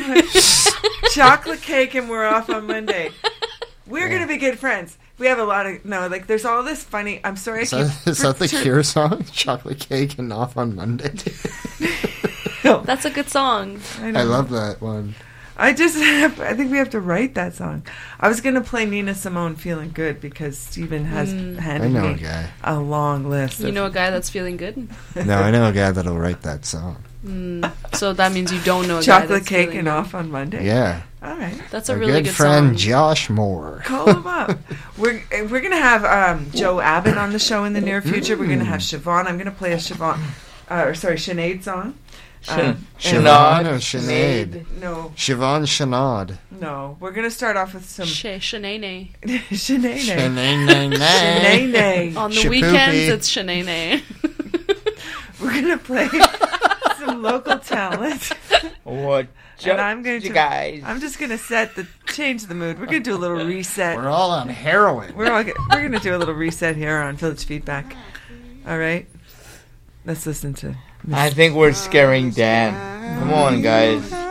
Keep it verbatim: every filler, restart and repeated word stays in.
Chocolate cake and we're off on Monday. We're Yeah. gonna be good friends. We have a lot of no, like there's all this funny. I'm sorry, Is I that, keep is that the tur- Cure song? Chocolate cake and off on Monday. That's a good song. I, I know. love that one. I just, have, I think we have to write that song. I was gonna play Nina Simone, "Feeling Good," because Steven has Mm. I handed know a me guy. a long list. You of- know a guy that's feeling good? No, I know a guy that'll write that song. Mm. So that means you don't know a guy chocolate that's cake feeling and good. off on Monday. Yeah. All right. That's a Our really good, good friend song. Josh Moore. Call him up. We're we're gonna have um, Joe Abbott on the show in the near future. We're gonna have Siobhan. I'm gonna play a Siobhan, uh, or sorry, Sinead song. Um, and- Siobhan or Sinead? No, Siobhan Shanad. no. We're gonna start off with some Sh- Shanae. Sinead. Sinead. Sinead. On the Shapoopy. weekends, it's Shanae. We're gonna play some local talent. What? And I'm going you to. guys. I'm just gonna set the change the mood. We're gonna do a little reset. We're all on heroin. We're all, we're gonna do a little reset here on Village Feedback. All right. Let's listen to. Miss I think we're scaring Dan. Come on, guys.